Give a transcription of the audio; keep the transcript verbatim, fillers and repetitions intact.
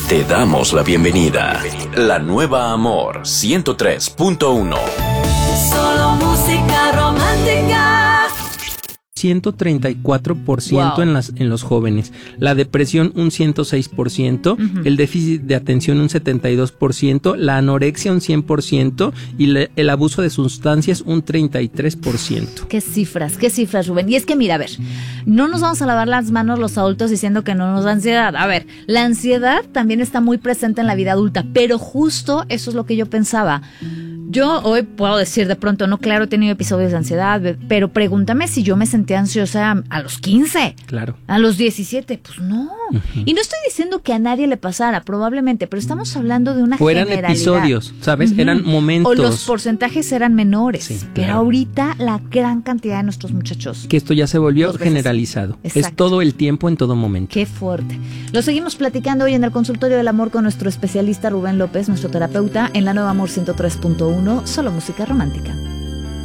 Te damos la bienvenida. La nueva Amor ciento tres punto uno. Solo música romántica. ciento treinta y cuatro por ciento wow. en, las, en los jóvenes, la depresión un ciento seis por ciento, uh-huh. el déficit de atención un setenta y dos por ciento, la anorexia un cien por ciento y le, el abuso de sustancias un treinta y tres por ciento. Qué cifras, qué cifras, Rubén. Y es que mira, a ver, no nos vamos a lavar las manos los adultos diciendo que no nos da ansiedad. A ver, la ansiedad también está muy presente en la vida adulta, pero justo eso es lo que yo pensaba. Yo hoy puedo decir de pronto, no, claro, he tenido episodios de ansiedad, pero pregúntame si yo me sentía ansiosa a los quince. Claro. A los diecisiete, pues no. Uh-huh. Y no estoy diciendo que a nadie le pasara, probablemente, pero estamos hablando de una o eran generalidad. episodios, ¿sabes? Uh-huh. Eran momentos. O los porcentajes eran menores. Sí, pero claro. ahorita la gran cantidad de nuestros muchachos. Que esto ya se volvió generalizado. Exacto. Es todo el tiempo, en todo momento. Qué fuerte. Lo seguimos platicando hoy en el Consultorio del Amor con nuestro especialista Rubén López, nuestro terapeuta, en la nueva Amor ciento tres punto uno. Solo música romántica.